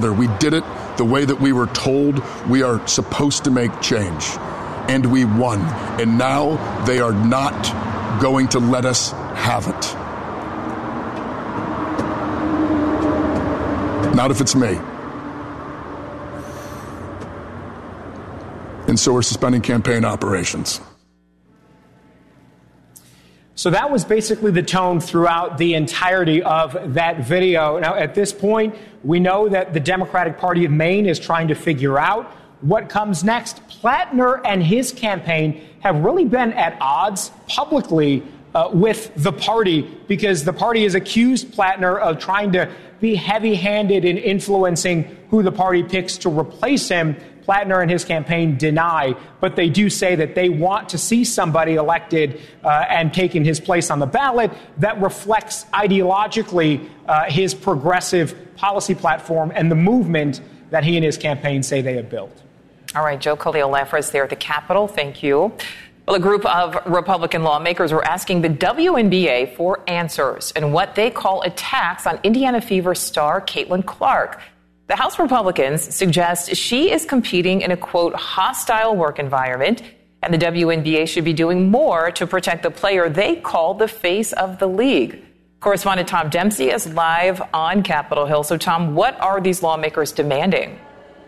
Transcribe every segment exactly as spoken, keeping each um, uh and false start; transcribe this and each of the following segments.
We did it the way that we were told we are supposed to make change. And we won. And now they are not going to let us have it. Not if it's me. And so we're suspending campaign operations. So that was basically the tone throughout the entirety of that video. Now, at this point, we know that the Democratic Party of Maine is trying to figure out what comes next. Plattner and his campaign have really been at odds publicly uh, with the party because the party has accused Plattner of trying to be heavy-handed in influencing who the party picks to replace him. Plattner and his campaign deny, but they do say that they want to see somebody elected uh, and taking his place on the ballot that reflects ideologically uh, his progressive policy platform and the movement that he and his campaign say they have built. All right, Joe Khalil-Lafris there at the Capitol. Thank you. Well, a group of Republican lawmakers were asking the W N B A for answers in what they call attacks on Indiana Fever star Caitlin Clark. The House Republicans suggest she is competing in a, quote, hostile work environment, and the W N B A should be doing more to protect the player they call the face of the league. Correspondent Tom Dempsey is live on Capitol Hill. So, Tom, what are these lawmakers demanding?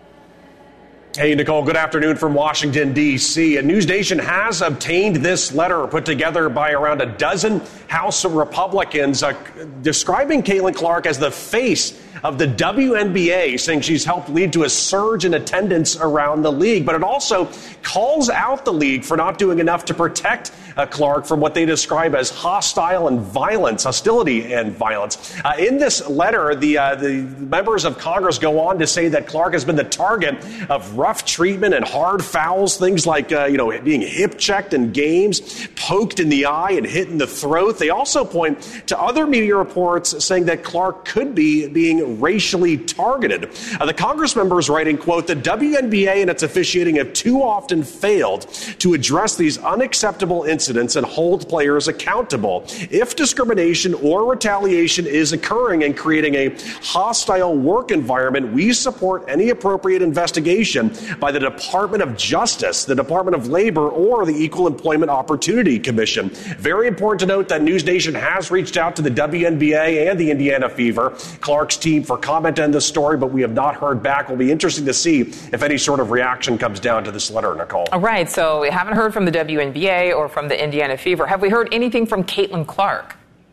Hey, Nicole, good afternoon from Washington, D C. And NewsNation has obtained this letter put together by around a dozen House Republicans uh, describing Caitlin Clark as the face of the W N B A, saying she's helped lead to a surge in attendance around the league. But it also calls out the league for not doing enough to protect uh, Clark from what they describe as hostile and violence, hostility and violence. Uh, in this letter, the, uh, the members of Congress go on to say that Clark has been the target of rough treatment and hard fouls, things like, uh, you know, being hip checked in games, poked in the eye and hit in the throat. They also point to other media reports saying that Clark could be being racially targeted. Uh, the Congress members writing, quote, the W N B A and its officiating have too often failed to address these unacceptable incidents and hold players accountable. If discrimination or retaliation is occurring and creating a hostile work environment, we support any appropriate investigation by the Department of Justice, the Department of Labor, or the Equal Employment Opportunity Commission. Very important to note that NewsNation has reached out to the W N B A and the Indiana Fever, Clark's team, for comment on this story, but we have not heard back. It will be interesting to see if any sort of reaction comes down to this letter, Nicole. All right, so we haven't heard from the W N B A or from the Indiana Fever. Have we heard anything from Caitlin Clark?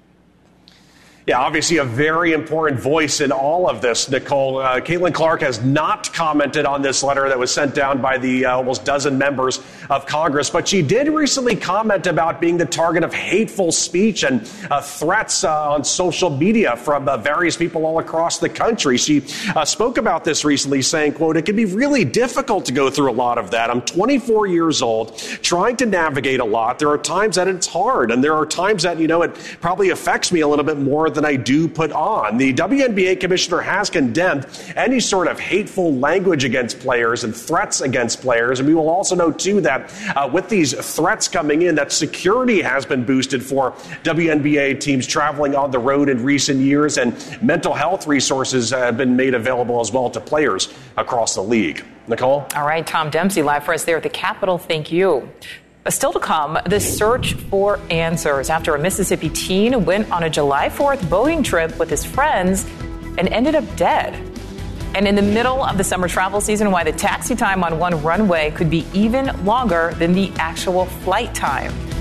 Yeah, obviously a very important voice in all of this, Nicole. Uh, Caitlin Clark has not commented on this letter that was sent down by the uh, almost dozen members of Congress, but she did recently comment about being the target of hateful speech and uh, threats uh, on social media from uh, various people all across the country. She uh, spoke about this recently, saying, quote, it can be really difficult to go through a lot of that. I'm twenty-four years old, trying to navigate a lot. There are times that it's hard, and there are times that, you know, it probably affects me a little bit more than I do put on. The W N B A commissioner has condemned any sort of hateful language against players and threats against players. And we will also note, too, that uh, with these threats coming in, that security has been boosted for W N B A teams traveling on the road in recent years, and mental health resources have been made available as well to players across the league. Nicole? All right, Tom Dempsey live for us there at the Capitol. Thank you. Still to come, the search for answers after a Mississippi teen went on a July fourth boating trip with his friends and ended up dead. And in the middle of the summer travel season, why the taxi time on one runway could be even longer than the actual flight time.